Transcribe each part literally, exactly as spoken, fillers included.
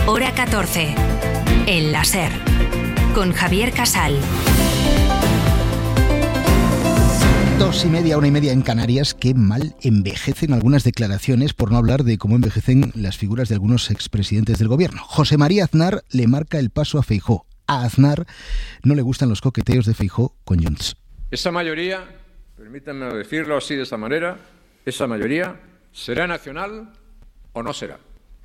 Hora catorce. El láser. Con Javier Casal. Dos y media, una y media en Canarias. Qué mal envejecen algunas declaraciones, por no hablar de cómo envejecen las figuras de algunos expresidentes del gobierno. José María Aznar le marca el paso a Feijóo. A Aznar no le gustan los coqueteos de Feijóo con Junts. Esa mayoría, permítanme decirlo así de esta manera, esa mayoría será nacional o no será.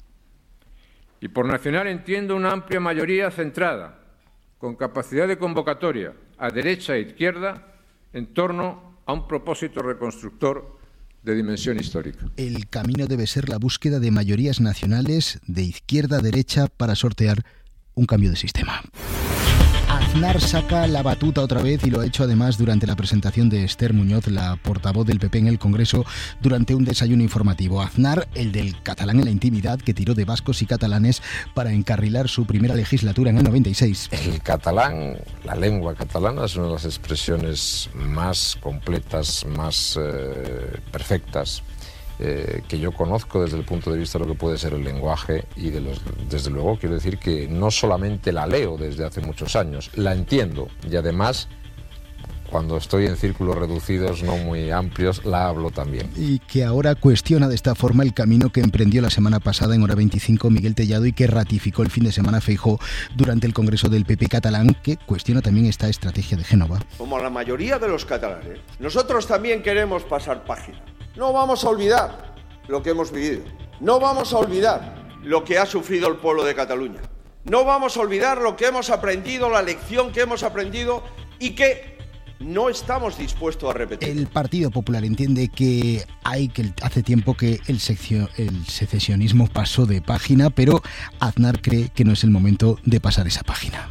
Y por nacional entiendo una amplia mayoría centrada, con capacidad de convocatoria a derecha e izquierda, en torno a un propósito reconstructor de dimensión histórica. El camino debe ser la búsqueda de mayorías nacionales de izquierda a derecha para sortear un cambio de sistema. Aznar saca la batuta otra vez y lo ha hecho además durante la presentación de Esther Muñoz, la portavoz del P P en el Congreso, durante un desayuno informativo. Aznar, el del catalán en la intimidad, que tiró de vascos y catalanes para encarrilar su primera legislatura en el noventa y seis. El catalán, la lengua catalana, es una de las expresiones más completas, más eh, perfectas Eh, que yo conozco desde el punto de vista de lo que puede ser el lenguaje y de los, desde luego quiero decir que no solamente la leo desde hace muchos años, la entiendo y además cuando estoy en círculos reducidos, no muy amplios, la hablo también. Y que ahora cuestiona de esta forma el camino que emprendió la semana pasada en Hora veinticinco Miguel Tellado y que ratificó el fin de semana Feijóo durante el Congreso del P P catalán, que cuestiona también esta estrategia de Génova. Como la mayoría de los catalanes, nosotros también queremos pasar página. No vamos a olvidar lo que hemos vivido. No vamos a olvidar lo que ha sufrido el pueblo de Cataluña. No vamos a olvidar lo que hemos aprendido, la lección que hemos aprendido y que no estamos dispuestos a repetir. El Partido Popular entiende que hay que hace tiempo que el, seccio, el secesionismo pasó de página, pero Aznar cree que no es el momento de pasar esa página.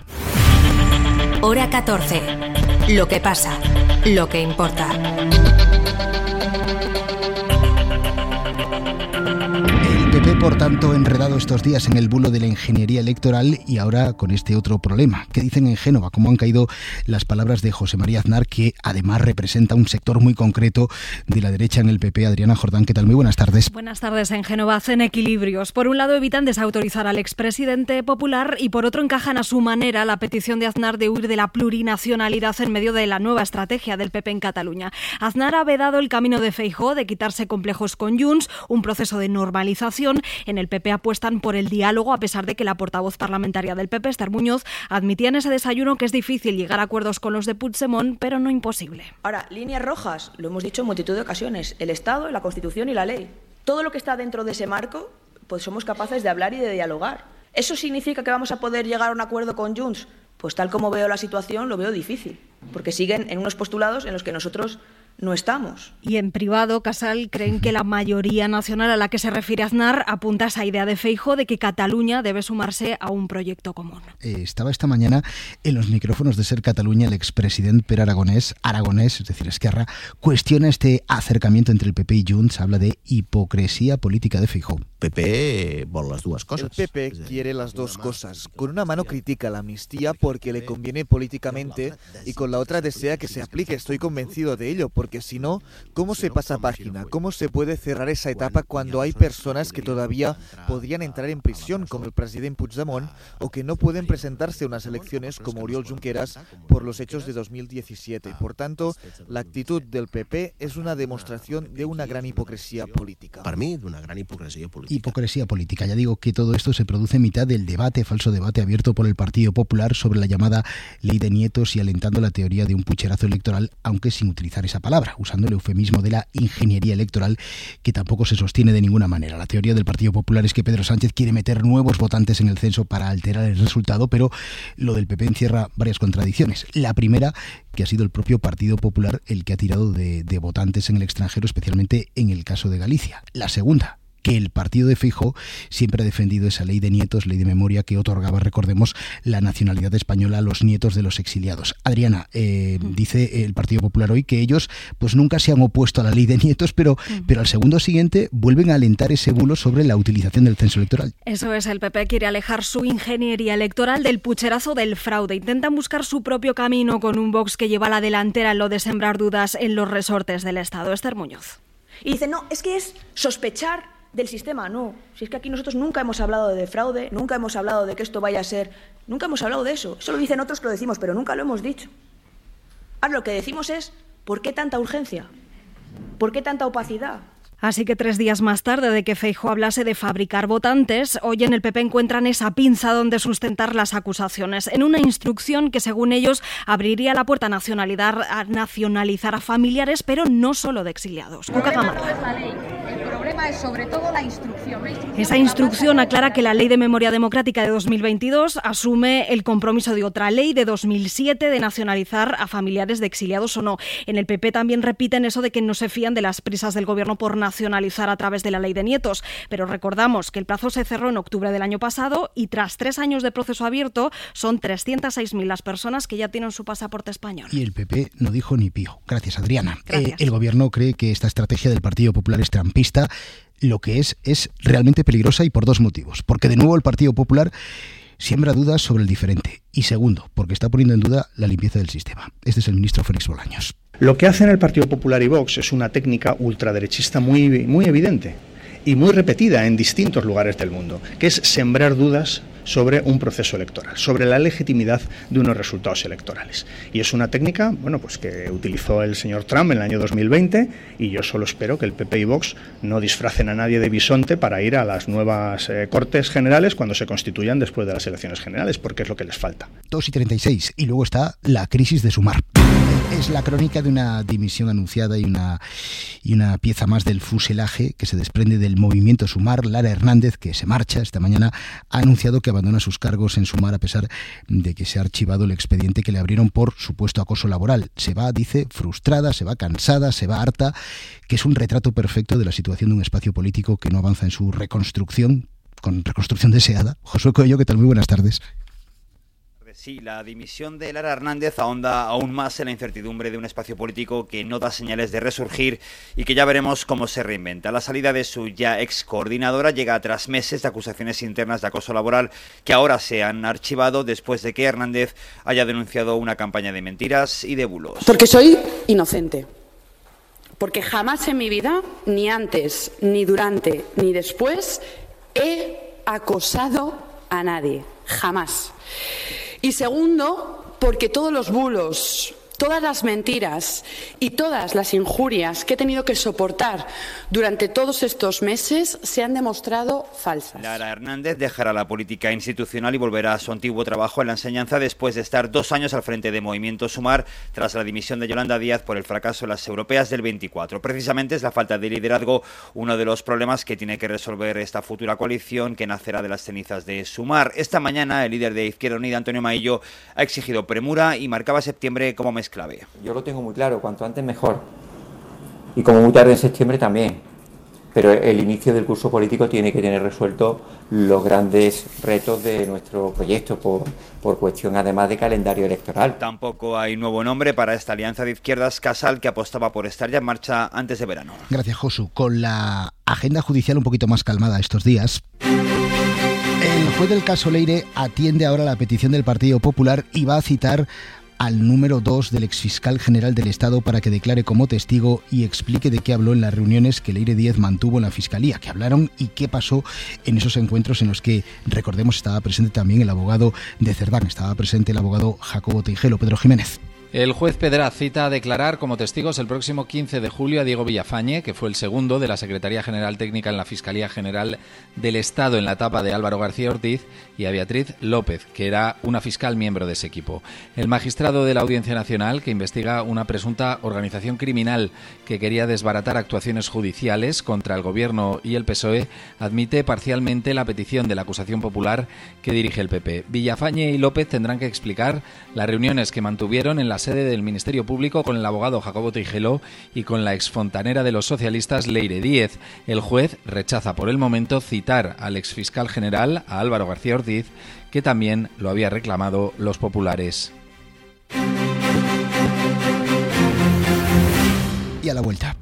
Hora catorce. Lo que pasa, lo que importa. El P P, por tanto, enredado estos días en el bulo de la ingeniería electoral y ahora con este otro problema. ¿Qué dicen en Génova? ¿Cómo han caído las palabras de José María Aznar, que además representa un sector muy concreto de la derecha en el P P? Adriana Jordán, ¿qué tal? Muy buenas tardes. Buenas tardes. En Génova hacen equilibrios. Por un lado evitan desautorizar al expresidente popular y por otro encajan a su manera la petición de Aznar de huir de la plurinacionalidad en medio de la nueva estrategia del P P en Cataluña. Aznar ha vedado el camino de Feijóo de quitarse complejos con Junts, un proceso de normalización. En el P P apuestan por el diálogo, a pesar de que la portavoz parlamentaria del P P, Esther Muñoz, admitía en ese desayuno que es difícil llegar a acuerdos con los de Puigdemont, pero no imposible. Ahora, líneas rojas, lo hemos dicho en multitud de ocasiones, el Estado, la Constitución y la ley. Todo lo que está dentro de ese marco, pues somos capaces de hablar y de dialogar. ¿Eso significa que vamos a poder llegar a un acuerdo con Junts? Pues tal como veo la situación, lo veo difícil, porque siguen en unos postulados en los que nosotros no estamos. Y en privado, Casal, creen que la mayoría nacional a la que se refiere Aznar apunta a esa idea de Feijóo de que Cataluña debe sumarse a un proyecto común. Eh, estaba esta mañana en los micrófonos de Ser Cataluña el expresidente Pere Aragonés, Aragonés, es decir, Esquerra, cuestiona este acercamiento entre el P P y Junts, habla de hipocresía política de Feijóo. P P por las dos cosas. El P P quiere las dos cosas. Con una mano critica la amnistía porque le conviene políticamente y con la otra desea que se aplique. Estoy convencido de ello, porque si no, ¿cómo se pasa página? ¿Cómo se puede cerrar esa etapa cuando hay personas que todavía podrían entrar en prisión, como el presidente Puigdemont, o que no pueden presentarse a unas elecciones como Oriol Junqueras por los hechos de dos mil diecisiete? Por tanto, la actitud del P P es una demostración de una gran hipocresía política. Para mí, de una gran hipocresía política. Hipocresía política. Ya digo que todo esto se produce en mitad del debate, falso debate abierto por el Partido Popular sobre la llamada ley de nietos y alentando la teoría de un pucherazo electoral, aunque sin utilizar esa palabra, usando el eufemismo de la ingeniería electoral, que tampoco se sostiene de ninguna manera. La teoría del Partido Popular es que Pedro Sánchez quiere meter nuevos votantes en el censo para alterar el resultado, pero lo del P P encierra varias contradicciones. La primera, que ha sido el propio Partido Popular el que ha tirado de, de votantes en el extranjero, especialmente en el caso de Galicia. La segunda, que el partido de Feijóo siempre ha defendido esa ley de nietos, ley de memoria que otorgaba, recordemos, la nacionalidad española a los nietos de los exiliados. Adriana, eh, mm. dice el Partido Popular hoy que ellos pues nunca se han opuesto a la ley de nietos, pero, mm. pero al segundo siguiente vuelven a alentar ese bulo sobre la utilización del censo electoral. Eso es, el P P quiere alejar su ingeniería electoral del pucherazo del fraude. Intentan buscar su propio camino con un Vox que lleva a la delantera en lo de sembrar dudas en los resortes del Estado. Esther Muñoz. Y dice, no, es que es sospechar del sistema, no. Si es que aquí nosotros nunca hemos hablado de fraude, nunca hemos hablado de que esto vaya a ser... Nunca hemos hablado de eso. Eso lo dicen otros que lo decimos, pero nunca lo hemos dicho. Ahora lo que decimos es, ¿por qué tanta urgencia? ¿Por qué tanta opacidad? Así que tres días más tarde de que Feijóo hablase de fabricar votantes, hoy en el P P encuentran esa pinza donde sustentar las acusaciones, en una instrucción que, según ellos, abriría la puerta a nacionalizar a, nacionalizar a familiares, pero no solo de exiliados. El problema no es la ley, el problema es sobre todo la instrucción. La instrucción esa instrucción aclara que la Ley de Memoria Democrática de dos mil veintidós asume el compromiso de otra ley de dos mil siete de nacionalizar a familiares de exiliados o no. En el P P también repiten eso de que no se fían de las prisas del gobierno por nacionalizar nacionalizar a través de la ley de nietos, pero recordamos que el plazo se cerró en octubre del año pasado y tras tres años de proceso abierto son trescientas seis mil las personas que ya tienen su pasaporte español. Y el P P no dijo ni pío. Gracias, Adriana. Gracias. Eh, el gobierno cree que esta estrategia del Partido Popular es trampista. Lo que es, es realmente peligrosa y por dos motivos. Porque de nuevo el Partido Popular siembra dudas sobre el diferente. Y segundo, porque está poniendo en duda la limpieza del sistema. Este es el ministro Félix Bolaños. Lo que hacen el Partido Popular y Vox es una técnica ultraderechista muy, muy evidente y muy repetida en distintos lugares del mundo, que es sembrar dudas sobre un proceso electoral, sobre la legitimidad de unos resultados electorales. Y es una técnica, bueno, pues que utilizó el señor Trump en el año dos mil veinte, y yo solo espero que el P P y Vox no disfracen a nadie de bisonte para ir a las nuevas eh, Cortes Generales cuando se constituyan después de las elecciones generales, porque es lo que les falta. dos y treinta y seis, y luego está la crisis de Sumar. Es la crónica de una dimisión anunciada y una, y una pieza más del fuselaje que se desprende del movimiento Sumar. Lara Hernández, que se marcha esta mañana, ha anunciado que abandona sus cargos en Sumar a pesar de que se ha archivado el expediente que le abrieron por supuesto acoso laboral. Se va, dice, frustrada, se va cansada, se va harta, que es un retrato perfecto de la situación de un espacio político que no avanza en su reconstrucción, con reconstrucción deseada. Josué Coello, ¿qué tal? Muy buenas tardes. Sí, la dimisión de Lara Hernández ahonda aún más en la incertidumbre de un espacio político que no da señales de resurgir y que ya veremos cómo se reinventa. La salida de su ya ex coordinadora llega tras meses de acusaciones internas de acoso laboral que ahora se han archivado después de que Hernández haya denunciado una campaña de mentiras y de bulos. Porque soy inocente. Porque jamás en mi vida, ni antes, ni durante, ni después, he acosado a nadie. Jamás. Y segundo, porque todos los bulos, todas las mentiras y todas las injurias que he tenido que soportar durante todos estos meses se han demostrado falsas. Lara Hernández dejará la política institucional y volverá a su antiguo trabajo en la enseñanza después de estar dos años al frente de Movimiento Sumar tras la dimisión de Yolanda Díaz por el fracaso en las europeas del veinticuatro. Precisamente es la falta de liderazgo uno de los problemas que tiene que resolver esta futura coalición que nacerá de las cenizas de Sumar. Esta mañana el líder de Izquierda Unida, Antonio Maillo, ha exigido premura y marcaba septiembre como mes clave. Yo lo tengo muy claro, cuanto antes mejor. Y como muy tarde en septiembre también. Pero el inicio del curso político tiene que tener resuelto los grandes retos de nuestro proyecto por, por cuestión además de calendario electoral. Tampoco hay nuevo nombre para esta alianza de izquierdas, Casal, que apostaba por estar ya en marcha antes de verano. Gracias, Josu. Con la agenda judicial un poquito más calmada estos días, el juez del caso Leire atiende ahora la petición del Partido Popular y va a citar al número dos del exfiscal general del Estado para que declare como testigo y explique de qué habló en las reuniones que Leire Díez mantuvo en la Fiscalía, que hablaron y qué pasó en esos encuentros en los que, recordemos, estaba presente también el abogado de Cerdán, estaba presente el abogado Jacobo Teijelo. Pedro Jiménez. El juez Pedraz cita a declarar como testigos el próximo quince de julio a Diego Villafañe, que fue el segundo de la Secretaría General Técnica en la Fiscalía General del Estado en la etapa de Álvaro García Ortiz, y a Beatriz López, que era una fiscal miembro de ese equipo. El magistrado de la Audiencia Nacional, que investiga una presunta organización criminal que quería desbaratar actuaciones judiciales contra el Gobierno y el P S O E, admite parcialmente la petición de la acusación popular que dirige el P P. Villafañe y López tendrán que explicar las reuniones que mantuvieron en la sede del Ministerio Público con el abogado Jacobo Teijelo y con la exfontanera de los socialistas Leire Díez. El juez rechaza por el momento citar al exfiscal general, a Álvaro García Ortiz, que también lo había reclamado los populares. Y a la vuelta.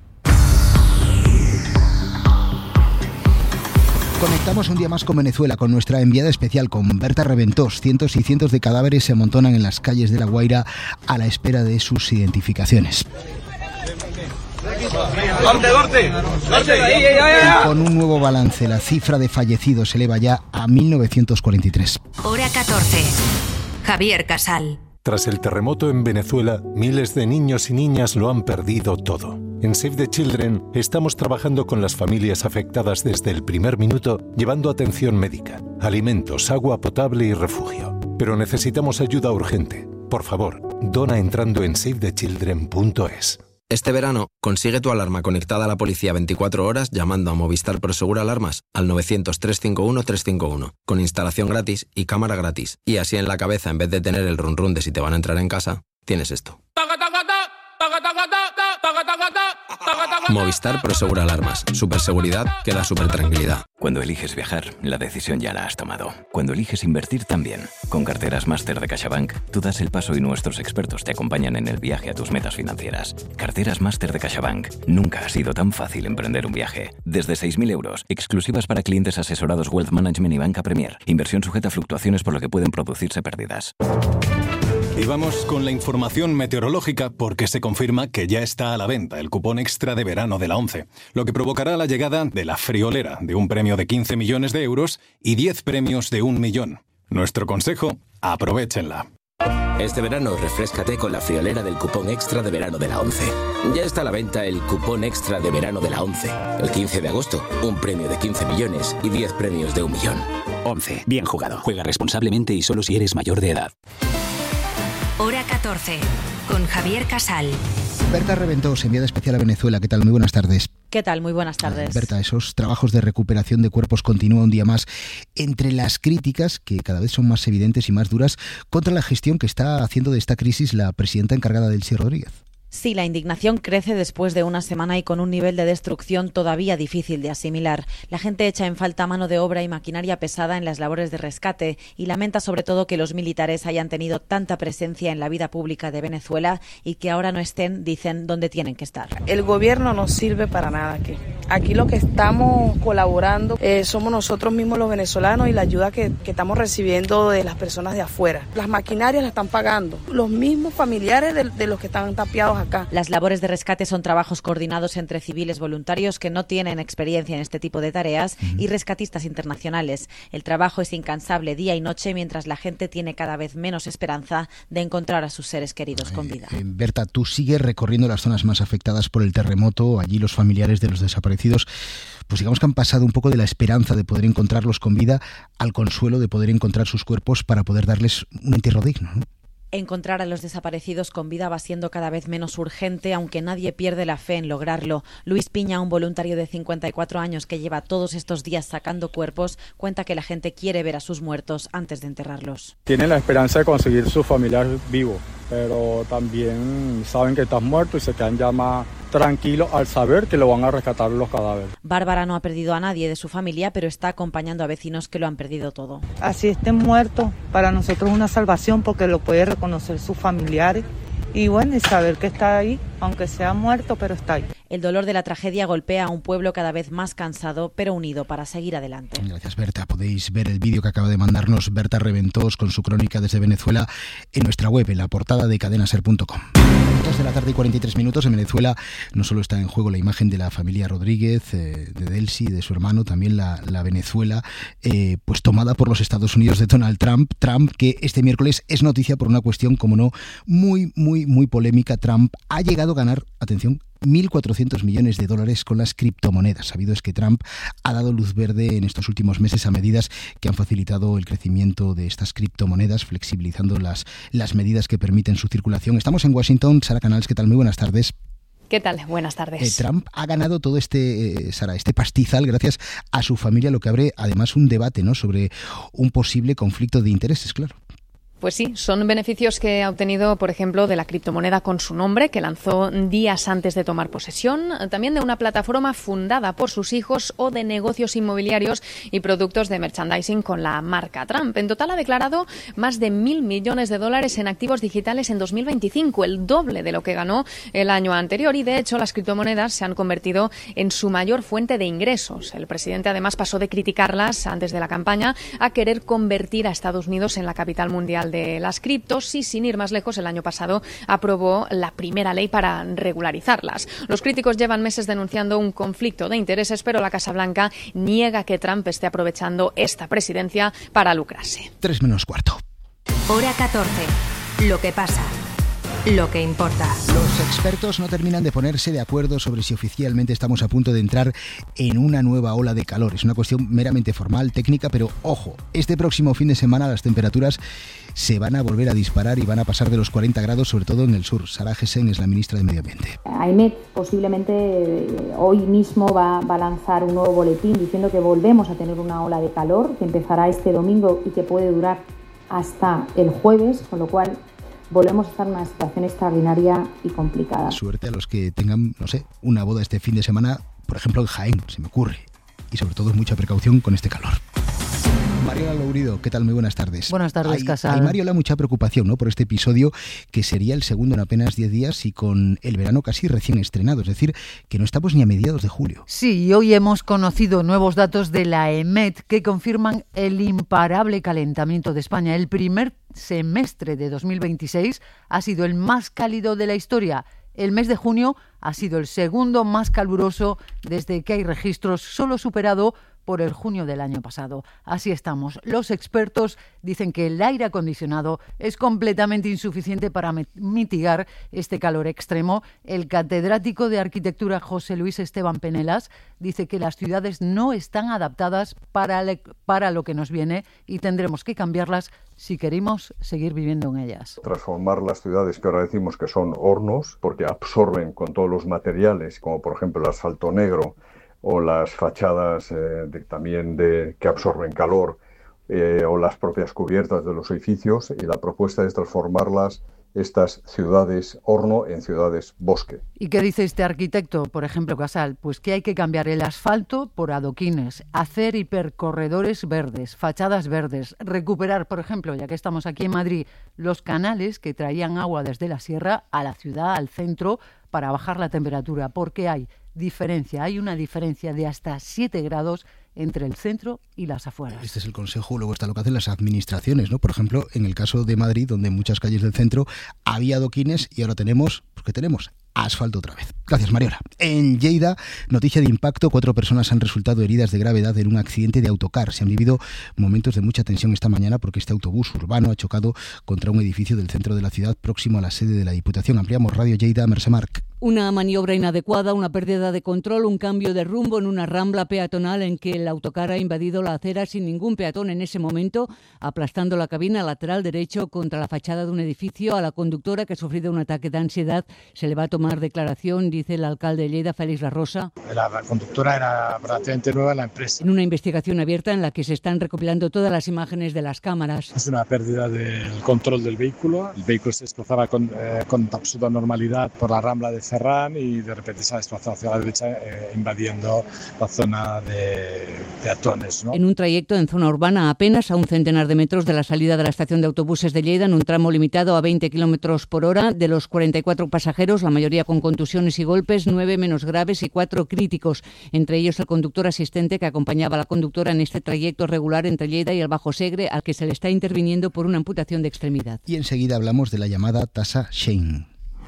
Conectamos un día más con Venezuela, con nuestra enviada especial, con Berta Reventós. Cientos y cientos de cadáveres se amontonan en las calles de La Guaira a la espera de sus identificaciones. ¡Dorte, dorte! ¡Dorte! Y con un nuevo balance, la cifra de fallecidos se eleva ya a mil novecientos cuarenta y tres. Hora catorce. Javier Casal. Tras el terremoto en Venezuela, miles de niños y niñas lo han perdido todo. En Save the Children estamos trabajando con las familias afectadas desde el primer minuto, llevando atención médica, alimentos, agua potable y refugio. Pero necesitamos ayuda urgente. Por favor, dona entrando en save the children punto es. Este verano, consigue tu alarma conectada a la policía veinticuatro horas llamando a Movistar Prosegur Alarmas al novecientos, trescientos cincuenta y uno, trescientos cincuenta y uno, con instalación gratis y cámara gratis. Y así en la cabeza, en vez de tener el run run de si te van a entrar en casa, tienes esto. Movistar Prosegur Alarmas. Superseguridad que da supertranquilidad. Cuando eliges viajar, la decisión ya la has tomado. Cuando eliges invertir también. Con Carteras Máster de CaixaBank, tú das el paso y nuestros expertos te acompañan en el viaje a tus metas financieras. Carteras Máster de CaixaBank. Nunca ha sido tan fácil emprender un viaje. Desde seis mil euros. Exclusivas para clientes asesorados Wealth Management y Banca Premier. Inversión sujeta a fluctuaciones por lo que pueden producirse pérdidas. Y vamos con la información meteorológica porque se confirma que ya está a la venta el cupón extra de verano de la ONCE, lo que provocará la llegada de la friolera de un premio de quince millones de euros y diez premios de un millón. Nuestro consejo, aprovéchenla. Este verano refréscate con la friolera del cupón extra de verano de la ONCE. Ya está a la venta el cupón extra de verano de la ONCE. El quince de agosto, un premio de quince millones y diez premios de un millón. ONCE, bien jugado. Juega responsablemente y solo si eres mayor de edad. Hora catorce, con Javier Casal. Berta Reventós, enviada especial a Venezuela. ¿Qué tal? Muy buenas tardes. ¿Qué tal? Muy buenas tardes. Berta, esos trabajos de recuperación de cuerpos continúan un día más entre las críticas, que cada vez son más evidentes y más duras, contra la gestión que está haciendo de esta crisis la presidenta encargada, Delcy Rodríguez. Sí, la indignación crece después de una semana y con un nivel de destrucción todavía difícil de asimilar. La gente echa en falta mano de obra y maquinaria pesada en las labores de rescate y lamenta sobre todo que los militares hayan tenido tanta presencia en la vida pública de Venezuela y que ahora no estén, dicen, donde tienen que estar. El gobierno no sirve para nada aquí. Aquí lo que estamos colaborando eh, somos nosotros mismos los venezolanos y la ayuda que, que estamos recibiendo de las personas de afuera. Las maquinarias las están pagando los mismos familiares de, de los que están tapiados acá. Las labores de rescate son trabajos coordinados entre civiles voluntarios que no tienen experiencia en este tipo de tareas y rescatistas internacionales. El trabajo es incansable día y noche mientras la gente tiene cada vez menos esperanza de encontrar a sus seres queridos con vida. Eh, Berta, tú sigues recorriendo las zonas más afectadas por el terremoto. Allí los familiares de los desaparecidos, pues digamos que han pasado un poco de la esperanza de poder encontrarlos con vida al consuelo de poder encontrar sus cuerpos para poder darles un entierro digno, ¿no? Encontrar a los desaparecidos con vida va siendo cada vez menos urgente, aunque nadie pierde la fe en lograrlo. Luis Piña, un voluntario de cincuenta y cuatro años que lleva todos estos días sacando cuerpos, cuenta que la gente quiere ver a sus muertos antes de enterrarlos. Tienen la esperanza de conseguir su familiar vivo, pero también saben que estás muerto y se quedan ya más tranquilos al saber que lo van a rescatar los cadáveres. Bárbara no ha perdido a nadie de su familia, pero está acompañando a vecinos que lo han perdido todo. Así estén muertos, para nosotros es una salvación porque lo puede reconocer sus familiares y bueno, y saber que está ahí, aunque sea muerto, pero está ahí. El dolor de la tragedia golpea a un pueblo cada vez más cansado, pero unido para seguir adelante. Gracias, Berta. Podéis ver el vídeo que acaba de mandarnos Berta Reventós con su crónica desde Venezuela en nuestra web, en la portada de cadena ser punto com. Dos de la tarde y cuarenta y tres minutos. En Venezuela no solo está en juego la imagen de la familia Rodríguez, eh, de Delcy, de su hermano, también la, la Venezuela, eh, pues tomada por los Estados Unidos de Donald Trump. Trump, que este miércoles es noticia por una cuestión, como no, muy, muy, muy polémica. Trump ha llegado a ganar, atención, mil cuatrocientos millones de dólares con las criptomonedas. Sabido es que Trump ha dado luz verde en estos últimos meses a medidas que han facilitado el crecimiento de estas criptomonedas, flexibilizando las, las medidas que permiten su circulación. Estamos en Washington. Sara Canals, ¿qué tal? Muy buenas tardes. ¿Qué tal? Buenas tardes. Eh, Trump ha ganado todo este, eh, Sara, este pastizal gracias a su familia, lo que abre además un debate, ¿no?, sobre un posible conflicto de intereses, claro. Pues sí, son beneficios que ha obtenido, por ejemplo, de la criptomoneda con su nombre, que lanzó días antes de tomar posesión, también de una plataforma fundada por sus hijos o de negocios inmobiliarios y productos de merchandising con la marca Trump. En total ha declarado más de mil millones de dólares en activos digitales en dos mil veinticinco, el doble de lo que ganó el año anterior, y de hecho las criptomonedas se han convertido en su mayor fuente de ingresos. El presidente además pasó de criticarlas antes de la campaña a querer convertir a Estados Unidos en la capital mundial Nacional de las Criptos y, sin ir más lejos, el año pasado aprobó la primera ley para regularizarlas. Los críticos llevan meses denunciando un conflicto de intereses, pero la Casa Blanca niega que Trump esté aprovechando esta presidencia para lucrarse. Tres menos cuarto. Hora catorce. Lo que pasa. Lo que importa. Los expertos no terminan de ponerse de acuerdo sobre si oficialmente estamos a punto de entrar en una nueva ola de calor. Es una cuestión meramente formal, técnica, pero ojo, este próximo fin de semana las temperaturas se van a volver a disparar y van a pasar de los cuarenta grados, sobre todo en el sur. Sara Gessen es la ministra de Medio Ambiente. AEMET posiblemente hoy mismo va, va a lanzar un nuevo boletín diciendo que volvemos a tener una ola de calor que empezará este domingo y que puede durar hasta el jueves, con lo cual volvemos a estar en una situación extraordinaria y complicada. Suerte a los que tengan, no sé, una boda este fin de semana, por ejemplo en Jaén, se me ocurre. Y sobre todo mucha precaución con este calor. Mariola Lourido, ¿qué tal? Muy buenas tardes. Buenas tardes, hay, Casal. Hay, Mariola, mucha preocupación, ¿no?, por este episodio que sería el segundo en apenas diez días y con el verano casi recién estrenado. Es decir, que no estamos ni a mediados de julio. Sí, y hoy hemos conocido nuevos datos de la AEMET que confirman el imparable calentamiento de España. El primer semestre de dos mil veintiséis ha sido el más cálido de la historia. El mes de junio ha sido el segundo más caluroso desde que hay registros, solo superado por el junio del año pasado. Así estamos. Los expertos dicen que el aire acondicionado es completamente insuficiente para mitigar este calor extremo. El catedrático de arquitectura José Luis Esteban Penelas dice que las ciudades no están adaptadas para, le, para lo que nos viene y tendremos que cambiarlas si queremos seguir viviendo en ellas. Transformar las ciudades que ahora decimos que son hornos, porque absorben con todos los materiales, como por ejemplo el asfalto negro, o las fachadas eh, de, también de, que absorben calor, eh, o las propias cubiertas de los edificios, y la propuesta es transformarlas, estas ciudades horno, en ciudades bosque. ¿Y qué dice este arquitecto, por ejemplo, Casal? Pues que hay que cambiar el asfalto por adoquines, hacer hipercorredores verdes, fachadas verdes, recuperar, por ejemplo, ya que estamos aquí en Madrid, los canales que traían agua desde la sierra a la ciudad, al centro, para bajar la temperatura, porque hay diferencia, hay una diferencia de hasta siete grados entre el centro y las afueras. Este es el consejo, luego está lo que hacen las administraciones, ¿no? Por ejemplo, en el caso de Madrid, donde en muchas calles del centro había adoquines y ahora tenemos, pues ¿qué tenemos? Asfalto otra vez. Gracias, Mariola. En Lleida, noticia de impacto, cuatro personas han resultado heridas de gravedad en un accidente de autocar. Se han vivido momentos de mucha tensión esta mañana porque este autobús urbano ha chocado contra un edificio del centro de la ciudad próximo a la sede de la Diputación. Ampliamos Radio Lleida, Mercè Marc. Una maniobra inadecuada, una pérdida de control, un cambio de rumbo en una rambla peatonal en que el autocar ha invadido la acera sin ningún peatón en ese momento, aplastando la cabina lateral derecho contra la fachada de un edificio. A la conductora, que ha sufrido un ataque de ansiedad, se le va a tomar declaración, dice el alcalde de Lleida, Félix La Rosa. La, la conductora era prácticamente nueva en la empresa. En una investigación abierta en la que se están recopilando todas las imágenes de las cámaras. Es una pérdida del control del vehículo. El vehículo se desplazaba con, eh, con absoluta normalidad por la rambla de Ferran y de repente se ha desplazado hacia la derecha, eh, invadiendo la zona de peatones, ¿no? En un trayecto en zona urbana, apenas a un centenar de metros de la salida de la estación de autobuses de Lleida, en un tramo limitado a veinte kilómetros por hora. De los cuarenta y cuatro pasajeros, la mayoría con contusiones y golpes, nueve menos graves y cuatro críticos, entre ellos el conductor asistente que acompañaba a la conductora en este trayecto regular entre Lleida y el Bajo Segre, al que se le está interviniendo por una amputación de extremidad. Y enseguida hablamos de la llamada tasa Shein.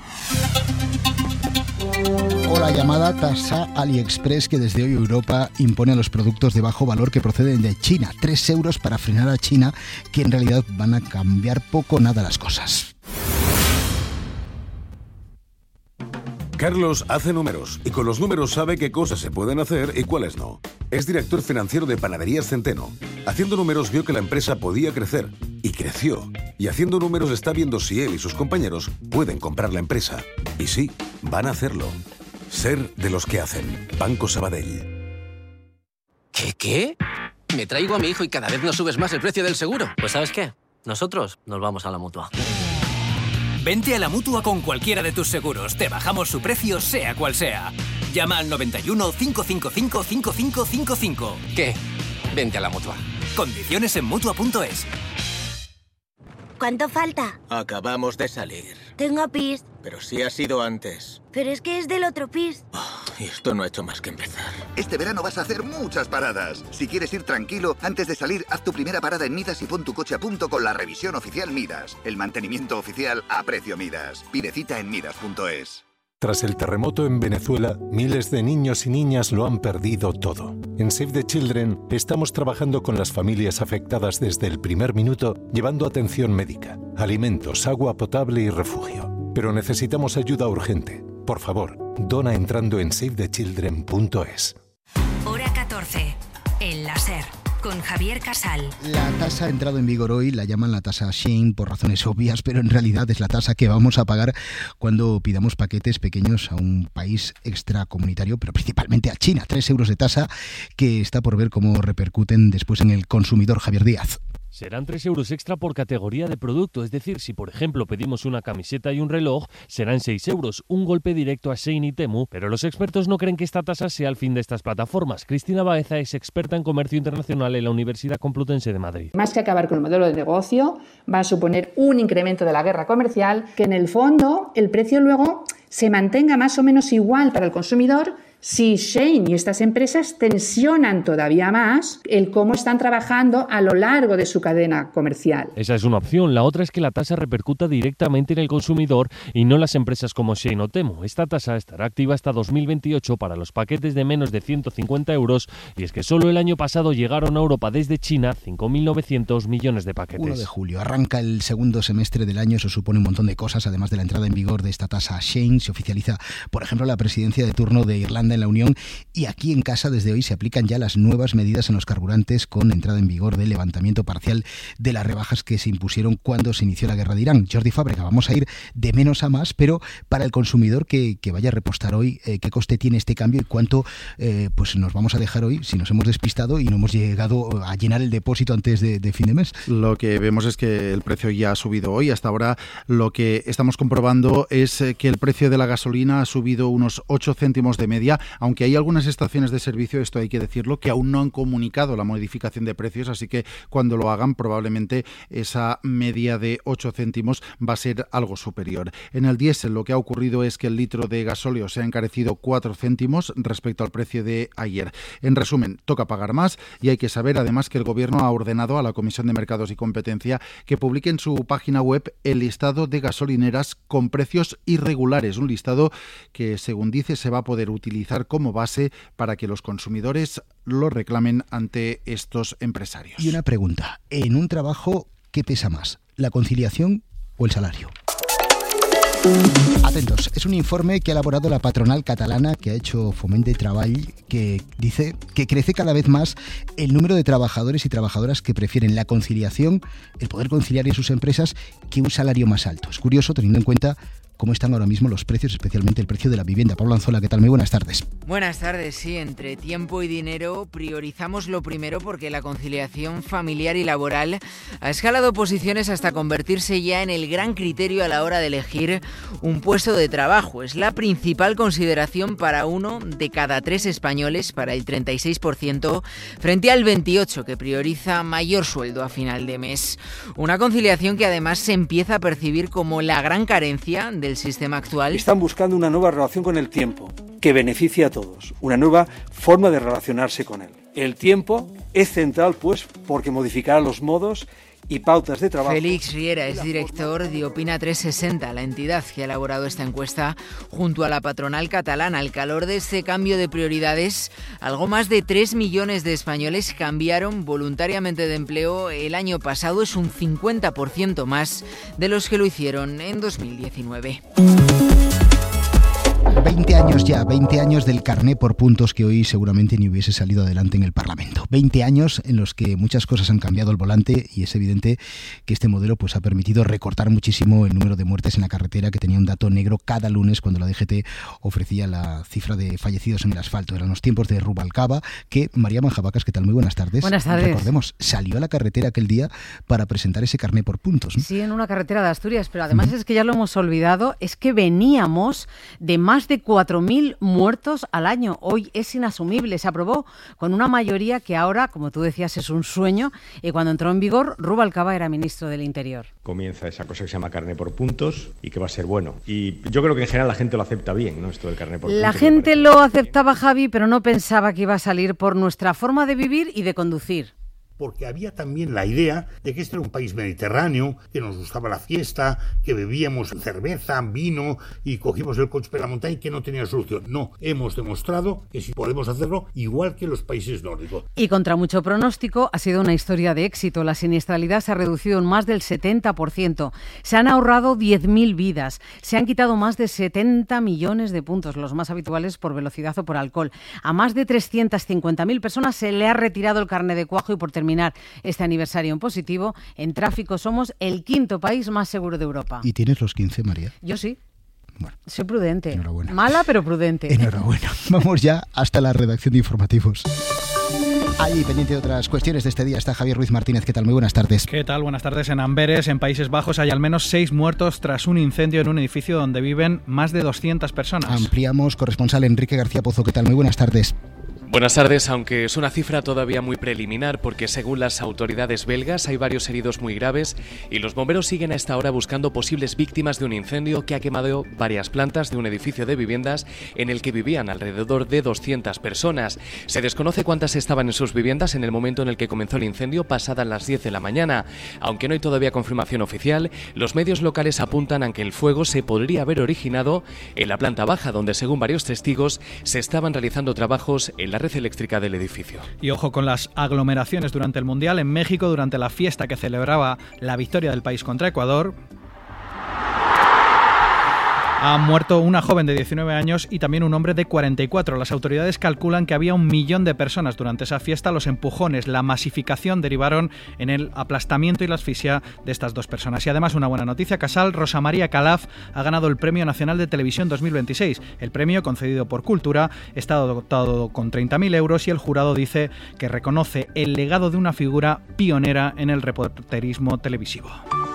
O la llamada tasa AliExpress, que desde hoy Europa impone a los productos de bajo valor que proceden de China. Tres euros para frenar a China, que en realidad van a cambiar poco o nada las cosas. Carlos hace números y con los números sabe qué cosas se pueden hacer y cuáles no. Es director financiero de Panaderías Centeno. Haciendo números vio que la empresa podía crecer y creció. Y haciendo números está viendo si él y sus compañeros pueden comprar la empresa. Y sí, van a hacerlo. Ser de los que hacen. Banco Sabadell. ¿Qué, qué? Me traigo a mi hijo y cada vez nos subes más el precio del seguro. Pues ¿sabes qué? Nosotros nos vamos a la Mutua. Vente a la Mutua con cualquiera de tus seguros. Te bajamos su precio, sea cual sea. Llama al noventa y uno, cinco cinco cinco, cinco cinco cinco cinco. ¿Qué? Vente a la Mutua. Condiciones en Mutua punto es. ¿Cuánto falta? Acabamos de salir. Tengo pis. Pero sí ha sido antes. Pero es que es del otro pis. Oh, Y esto no ha hecho más que empezar. Este verano vas a hacer muchas paradas. Si quieres ir tranquilo, antes de salir, haz tu primera parada en Midas y pon tu coche a punto con la revisión oficial Midas. El mantenimiento oficial a precio Midas. Pide cita en midas punto es. Tras el terremoto en Venezuela, miles de niños y niñas lo han perdido todo. En Save the Children estamos trabajando con las familias afectadas desde el primer minuto, llevando atención médica, alimentos, agua potable y refugio. Pero necesitamos ayuda urgente. Por favor, dona entrando en save the children punto es. Hora catorce. El láser. Con Javier Casal. La tasa ha entrado en vigor hoy, la llaman la tasa Shein por razones obvias, pero en realidad es la tasa que vamos a pagar cuando pidamos paquetes pequeños a un país extracomunitario, pero principalmente a China. Tres euros de tasa que está por ver cómo repercuten después en el consumidor. Javier Díaz. Serán tres euros extra por categoría de producto, es decir, si por ejemplo pedimos una camiseta y un reloj, serán seis euros, un golpe directo a Shein y Temu, pero los expertos no creen que esta tasa sea el fin de estas plataformas. Cristina Baeza es experta en comercio internacional en la Universidad Complutense de Madrid. Más que acabar con el modelo de negocio, va a suponer un incremento de la guerra comercial, que en el fondo el precio luego se mantenga más o menos igual para el consumidor, si Shein y estas empresas tensionan todavía más el cómo están trabajando a lo largo de su cadena comercial. Esa es una opción. La otra es que la tasa repercuta directamente en el consumidor y no en las empresas como Shein o Temu. Esta tasa estará activa hasta dos mil veintiocho para los paquetes de menos de ciento cincuenta euros y es que solo el año pasado llegaron a Europa desde China cinco mil novecientos millones de paquetes. uno de julio. Arranca el segundo semestre del año. Eso supone un montón de cosas. Además de la entrada en vigor de esta tasa Shein, se oficializa, por ejemplo, la presidencia de turno de Irlanda en la Unión, y aquí en casa desde hoy se aplican ya las nuevas medidas en los carburantes con entrada en vigor del levantamiento parcial de las rebajas que se impusieron cuando se inició la guerra de Irán. Jordi Fábrega, vamos a ir de menos a más, pero para el consumidor que, que vaya a repostar hoy, eh, ¿qué coste tiene este cambio y cuánto eh, pues nos vamos a dejar hoy si nos hemos despistado y no hemos llegado a llenar el depósito antes de, de fin de mes? Lo que vemos es que el precio ya ha subido hoy. Hasta ahora lo que estamos comprobando es que el precio de la gasolina ha subido unos ocho céntimos de media, aunque hay algunas estaciones de servicio, esto hay que decirlo, que aún no han comunicado la modificación de precios, así que cuando lo hagan probablemente esa media de ocho céntimos va a ser algo superior. En el diésel lo que ha ocurrido es que el litro de gasóleo se ha encarecido cuatro céntimos respecto al precio de ayer. En resumen, toca pagar más y hay que saber además que el Gobierno ha ordenado a la Comisión de Mercados y Competencia que publique en su página web el listado de gasolineras con precios irregulares, un listado que según dice se va a poder utilizar como base para que los consumidores lo reclamen ante estos empresarios. Y una pregunta, en un trabajo, ¿qué pesa más? ¿La conciliación o el salario? Atentos, es un informe que ha elaborado la patronal catalana que ha hecho Foment de Treball, que dice que crece cada vez más el número de trabajadores y trabajadoras que prefieren la conciliación, el poder conciliar en sus empresas, que un salario más alto. Es curioso teniendo en cuenta cómo están ahora mismo los precios, especialmente el precio de la vivienda. Pablo Anzola, ¿qué tal? Muy buenas tardes. Buenas tardes, sí, entre tiempo y dinero priorizamos lo primero porque la conciliación familiar y laboral ha escalado posiciones hasta convertirse ya en el gran criterio a la hora de elegir un puesto de trabajo. Es la principal consideración para uno de cada tres españoles, para el treinta y seis por ciento, frente al veintiocho por ciento que prioriza mayor sueldo a final de mes. Una conciliación que además se empieza a percibir como la gran carencia del sistema actual. Están buscando una nueva relación con el tiempo, que beneficie a todos, una nueva forma de relacionarse con él. El tiempo es central, pues, porque modificará los modos y pautas de trabajo. Félix Riera es director de Opina trescientos sesenta, la entidad que ha elaborado esta encuesta junto a la patronal catalana. Al calor de este cambio de prioridades, algo más de tres millones de españoles cambiaron voluntariamente de empleo el año pasado. Es un cincuenta por ciento más de los que lo hicieron en dos mil diecinueve. veinte años ya, veinte años del carné por puntos que hoy seguramente ni hubiese salido adelante en el Parlamento. veinte años en los que muchas cosas han cambiado al volante y es evidente que este modelo pues ha permitido recortar muchísimo el número de muertes en la carretera, que tenía un dato negro cada lunes cuando la D G T ofrecía la cifra de fallecidos en el asfalto. Eran los tiempos de Rubalcaba, que María Manjabacas, ¿qué tal? Muy buenas tardes. Buenas tardes. Recordemos, salió a la carretera aquel día para presentar ese carné por puntos, ¿no? Sí, en una carretera de Asturias, pero además uh-huh. es que ya lo hemos olvidado, es que veníamos de más de cuatro mil muertos al año. Hoy es inasumible. Se aprobó con una mayoría que ahora, como tú decías, es un sueño. Y cuando entró en vigor, Rubalcaba era ministro del Interior. Comienza esa cosa que se llama carné por puntos y que va a ser bueno. Y yo creo que en general la gente lo acepta bien, ¿no? Esto del carné por puntos. La gente lo aceptaba, Javi, pero no pensaba que iba a salir por nuestra forma de vivir y de conducir. Porque había también la idea de que este era un país mediterráneo, que nos gustaba la fiesta, que bebíamos cerveza, vino y cogimos el coche para la montaña y que no tenía solución. No, hemos demostrado que sí podemos hacerlo igual que los países nórdicos. Y contra mucho pronóstico ha sido una historia de éxito. La siniestralidad se ha reducido en más del setenta por ciento. Se han ahorrado diez mil vidas. Se han quitado más de setenta millones de puntos, los más habituales por velocidad o por alcohol. A más de trescientas cincuenta mil personas se le ha retirado el carné de cuajo y por terminar este aniversario en positivo, en tráfico somos el quinto país más seguro de Europa. ¿Y tienes los quince, María? Yo sí. Bueno, soy prudente. Enhorabuena. Mala, pero prudente. Enhorabuena. Vamos ya hasta la redacción de informativos. Allí, pendiente de otras cuestiones de este día, está Javier Ruiz Martínez. ¿Qué tal? Muy buenas tardes. ¿Qué tal? Buenas tardes. En Amberes, en Países Bajos, hay al menos seis muertos tras un incendio en un edificio donde viven más de doscientas personas. Ampliamos. Corresponsal Enrique García Pozo. ¿Qué tal? Muy buenas tardes. Buenas tardes, aunque es una cifra todavía muy preliminar porque según las autoridades belgas hay varios heridos muy graves y los bomberos siguen a esta hora buscando posibles víctimas de un incendio que ha quemado varias plantas de un edificio de viviendas en el que vivían alrededor de doscientas personas. Se desconoce cuántas estaban en sus viviendas en el momento en el que comenzó el incendio, pasadas las diez de la mañana. Aunque no hay todavía confirmación oficial, los medios locales apuntan a que el fuego se podría haber originado en la planta baja, donde según varios testigos se estaban realizando trabajos en la red eléctrica del edificio. Y ojo con las aglomeraciones durante el Mundial. En México, durante la fiesta que celebraba la victoria del país contra Ecuador, ha muerto una joven de diecinueve años y también un hombre de cuarenta y cuatro. Las autoridades calculan que había un millón de personas durante esa fiesta. Los empujones, la masificación derivaron en el aplastamiento y la asfixia de estas dos personas. Y además, una buena noticia, Casal, Rosa María Calaf ha ganado el Premio Nacional de Televisión dos mil veintiséis. El premio, concedido por Cultura, está dotado con treinta mil euros y el jurado dice que reconoce el legado de una figura pionera en el reporterismo televisivo.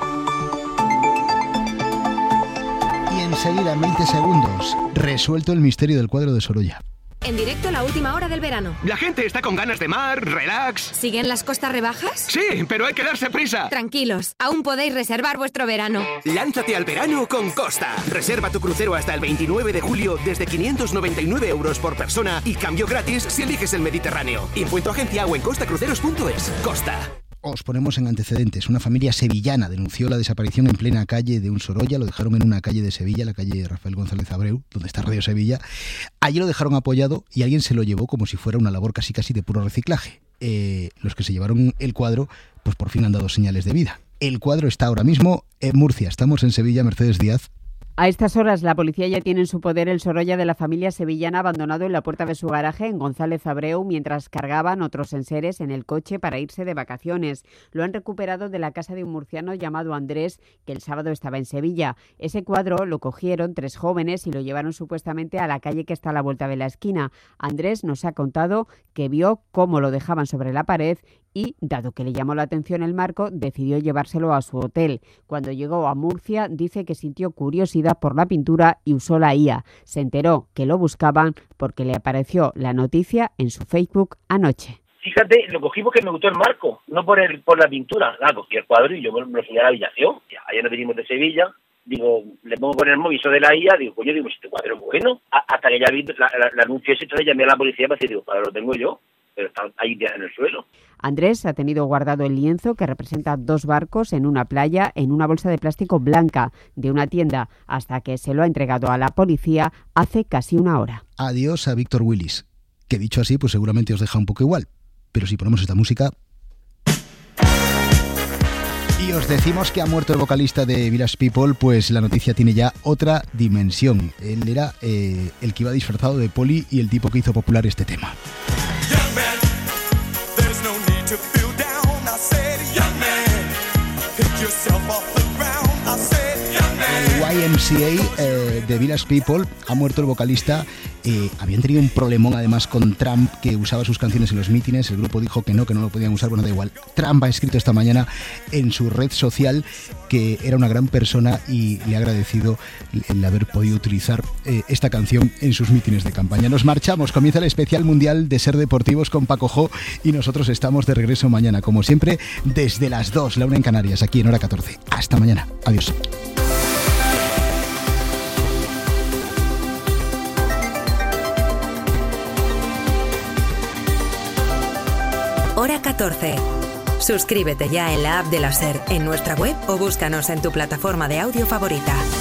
Enseguida, en veinte segundos, resuelto el misterio del cuadro de Sorolla. En directo, la última hora del verano. La gente está con ganas de mar, relax. ¿Siguen las costas rebajas? Sí, pero hay que darse prisa. Tranquilos, aún podéis reservar vuestro verano. Lánzate al verano con Costa. Reserva tu crucero hasta el veintinueve de julio desde quinientos noventa y nueve euros por persona y cambio gratis si eliges el Mediterráneo. Info en tu agencia o en costa cruceros punto es. Costa. Os ponemos en antecedentes. Una familia sevillana denunció la desaparición en plena calle de un Sorolla. Lo dejaron en una calle de Sevilla, la calle Rafael González Abreu, donde está Radio Sevilla. Allí lo dejaron apoyado y alguien se lo llevó como si fuera una labor casi casi de puro reciclaje. Eh, los que se llevaron el cuadro, pues por fin han dado señales de vida. El cuadro está ahora mismo en Murcia. Estamos en Sevilla. Mercedes Díaz. A estas horas la policía ya tiene en su poder el Sorolla de la familia sevillana abandonado en la puerta de su garaje en González Abreu mientras cargaban otros enseres en el coche para irse de vacaciones. Lo han recuperado de la casa de un murciano llamado Andrés, que el sábado estaba en Sevilla. Ese cuadro lo cogieron tres jóvenes y lo llevaron supuestamente a la calle que está a la vuelta de la esquina. Andrés nos ha contado que vio cómo lo dejaban sobre la pared y, dado que le llamó la atención el marco, decidió llevárselo a su hotel. Cuando llegó a Murcia, dice que sintió curiosidad por la pintura y usó la I A. Se enteró que lo buscaban porque le apareció la noticia en su Facebook anoche. Fíjate, lo cogí porque me gustó el marco, no por el por la pintura. Nada, cogí el cuadro y yo me lo subí a la habitación. Ayer nos vinimos de Sevilla, digo, le pongo con el móvil eso de la I A, digo, coño, digo, este cuadro es bueno. A, hasta que ya vi la, la, la anuncio ese, entonces llamé a la policía para decir, digo, cuadro lo tengo yo, pero está ahí en el suelo. Andrés ha tenido guardado el lienzo que representa dos barcos en una playa en una bolsa de plástico blanca de una tienda hasta que se lo ha entregado a la policía hace casi una hora. Adiós a Víctor Willis, que dicho así pues seguramente os deja un poco igual, pero si ponemos esta música... Y os decimos que ha muerto el vocalista de Village People, pues la noticia tiene ya otra dimensión. Él era eh, el que iba disfrazado de poli y el tipo que hizo popular este tema. Y M C A eh, de Village People. Ha muerto el vocalista. Eh, habían tenido un problemón además con Trump, que usaba sus canciones en los mítines. El grupo dijo que no, que no lo podían usar. Bueno, da igual. Trump ha escrito esta mañana en su red social que era una gran persona y le ha agradecido el haber podido utilizar eh, esta canción en sus mítines de campaña. Nos marchamos. Comienza el especial mundial de Ser Deportivos con Paco Jo y nosotros estamos de regreso mañana, como siempre, desde las dos, la una en Canarias, aquí en Hora catorce. Hasta mañana. Adiós. Hora catorce. Suscríbete ya en la app de la SER, en nuestra web o búscanos en tu plataforma de audio favorita.